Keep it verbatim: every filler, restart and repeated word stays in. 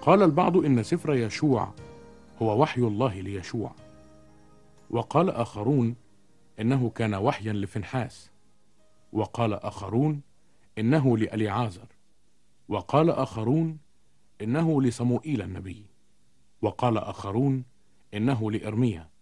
قال البعض إن سفر يشوع هو وحي الله ليشوع، وقال آخرون إنه كان وحيا لفنحاس، وقال آخرون إنه لأليعازر، وقال آخرون إنه لصموئيل النبي، وقال آخرون إنه لإرميا،